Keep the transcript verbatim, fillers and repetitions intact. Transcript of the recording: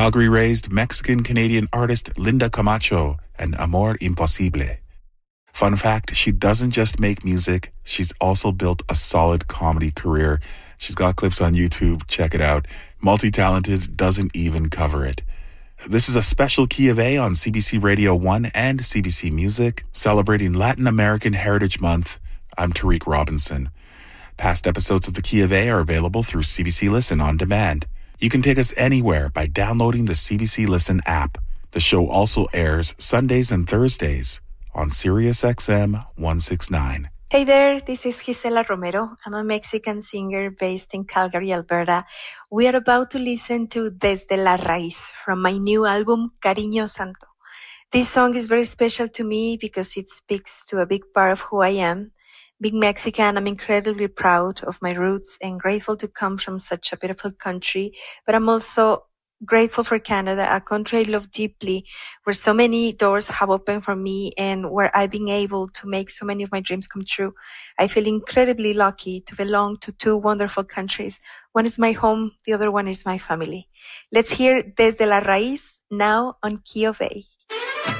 Calgary-raised Mexican-Canadian artist Linda Camacho and Amor Imposible. Fun fact, she doesn't just make music, she's also built a solid comedy career. She's got clips on YouTube, check it out. Multi-talented, doesn't even cover it. This is a special Key of A on C B C Radio one and C B C Music, celebrating Latin American Heritage Month. I'm Tariq Robinson. Past episodes of the Key of A are available through C B C Listen on demand. You can take us anywhere by downloading the C B C Listen app. The show also airs Sundays and Thursdays on Sirius X M one sixty-nine. Hey there, this is Gisela Romero. I'm a Mexican singer based in Calgary, Alberta. We are about to listen to Desde la Raíz from my new album, Cariño Santo. This song is very special to me because it speaks to a big part of who I am. Being Mexican, I'm incredibly proud of my roots and grateful to come from such a beautiful country, but I'm also grateful for Canada, a country I love deeply, where so many doors have opened for me and where I've been able to make so many of my dreams come true. I feel incredibly lucky to belong to two wonderful countries. One is my home, the other one is my family. Let's hear Desde la Raíz now on Key of A.